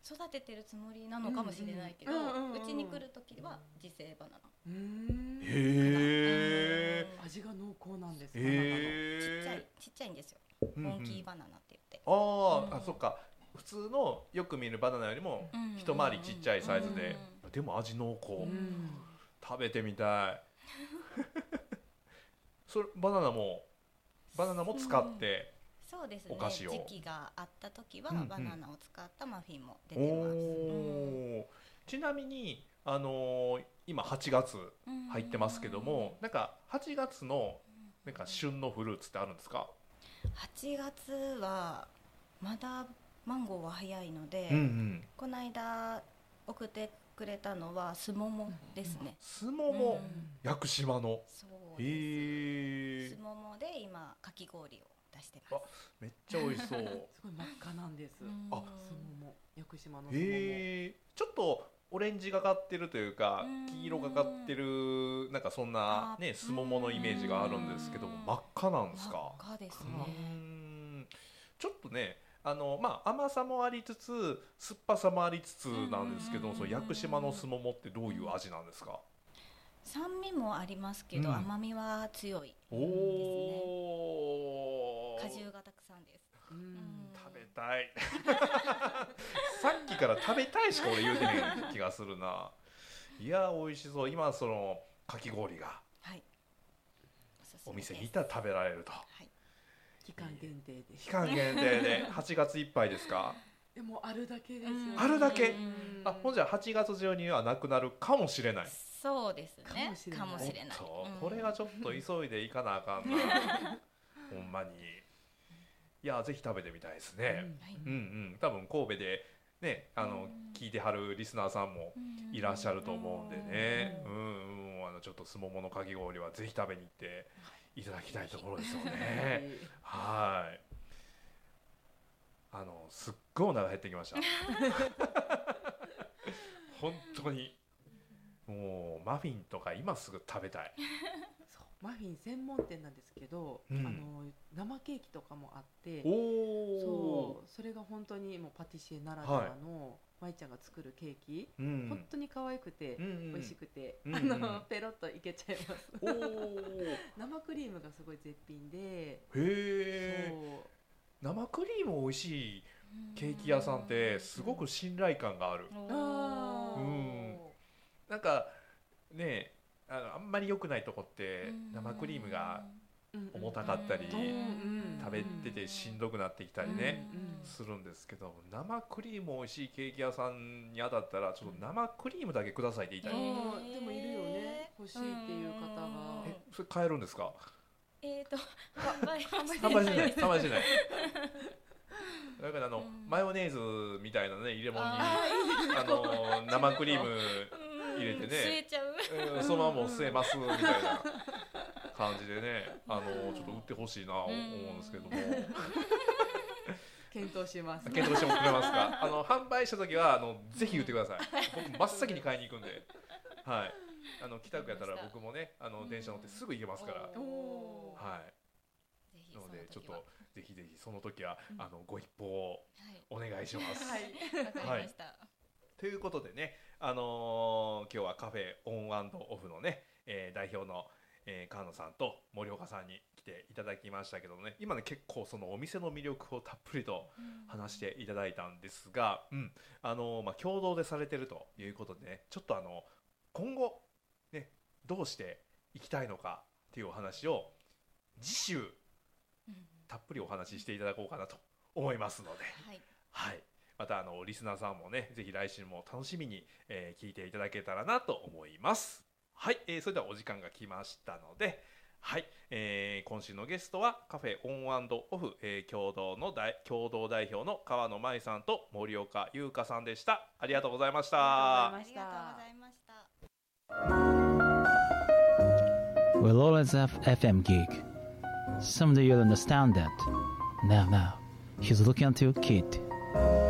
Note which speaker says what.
Speaker 1: 育ててるつもりなのかもしれないけど、うちに来るときは自生バナナ。
Speaker 2: へー、
Speaker 3: 味が濃厚なんです。
Speaker 1: ちっちゃいんですよ。モンキーバナナって言って。
Speaker 2: あ、そっか。普通のよく見るバナナよりも一回りちっちゃいサイズで、でも味濃厚。食べてみたい。それバナナも使って、
Speaker 1: そうですね、
Speaker 2: お菓子を
Speaker 1: 時期があった時はバナナを使ったマフィンも出てます。
Speaker 2: ちなみに今8月入ってますけども、なんか8月のなんか旬のフルーツってあるんですか
Speaker 1: ？8月はまだマンゴーは早いので、この間送ってくれたのはスモモですね。
Speaker 2: スモモ、屋久島の。
Speaker 1: そうです。スモモで今かき氷を出してます。
Speaker 2: めっちゃ美味しそう。
Speaker 3: すごい真っ赤なんです。スモモ、屋久島のスモモ。
Speaker 2: ちょっとオレンジがかってるというか、黄色がかってる、なんかそんなね、スモモのイメージがあるんですけども、真っ赤なんですか？
Speaker 1: 真っ赤ですね。
Speaker 2: ちょっとね、甘さもありつつ酸っぱさもありつつなんですけど、その屋久島のスモモってどういう味なんですか？
Speaker 1: 酸味もありますけど、甘みは強いですね。果汁がたくさんです。
Speaker 2: 食べたい。さっきから食べたいしか俺言うてへん気がするな。いや美味しそう。今そのかき氷がお店にいたら食べられると。
Speaker 3: 期間限定で。
Speaker 2: 期間限定で8月いっぱいですか？
Speaker 3: でもあるだけですよね。
Speaker 2: あるだけ。ほんじゃ8月中にはなくなるかもしれない。
Speaker 1: そうですね。かもしれない。
Speaker 2: これはちょっと急いでいかなあかんな。ほんまに。いやぜひ食べてみたいですね。多分神戸でね聞いてはるリスナーさんもいらっしゃると思うんでね。ちょっとスモモのかき氷はぜひ食べに行っていただきたいところですよね。はい。すっごいお腹減ってきました。本当にもうマフィンとか今すぐ食べたい。
Speaker 3: マフィン専門店なんですけど、生ケーキとかもあって、それが本当にもうパティシエならではの舞ちゃんが作るケーキ、本当に可愛くて美味しくて、ペロッといけちゃいます。生クリームがすごい絶品で、
Speaker 2: 生クリーム美味しいケーキ屋さんってすごく信頼感がある。なんかね、あんまり良くないとこって生クリームが重たかったり食べててしんどくなってきたりねするんですけど、生クリーム美味しいケーキ屋さんに当たったらちょっと生クリームだけくださいって言いたい。
Speaker 3: でもいるよね、欲しいっていう方が。
Speaker 2: それ買えるんですか？
Speaker 1: 販売
Speaker 2: しないだからマヨネーズみたいなね入れ物に生クリーム入れてね、
Speaker 1: 吸えちゃう、
Speaker 2: そのままも吸えますみたいな感じでね、ちょっと売ってほしいな思うんですけども。
Speaker 3: 検討します。
Speaker 2: 検討してもくれますか？販売した時はぜひ言ってください。僕真っ先に買いに行くんで、はい。北区やったら僕もね電車乗ってすぐ行けますから、はい。なのでちょっとぜひぜひその時はご一報をお願いします。
Speaker 1: はい、わかりました。
Speaker 2: ということでね、今日はカフェオン&オフのね、代表の、川野さんと森岡さんに来ていただきましたけどね、今ね結構そのお店の魅力をたっぷりと話していただいたんですが、共同でされてるということでね、ちょっと今後ねどうしていきたいのかっていうお話を次週たっぷりお話ししていただこうかなと思いますので、はい。またリスナーさんもねぜひ来週も楽しみに、聞いていただけたらなと思います。はい、それではお時間が来ましたので、はい、今週のゲストはカフェオン&オフ、共同代表の川野舞さんと森岡優香さんでした。ありがとうございました。
Speaker 1: ありがとうございました。
Speaker 4: We'll always have FM gig. Someday you'll understand that. Now, he's looking at you, kid.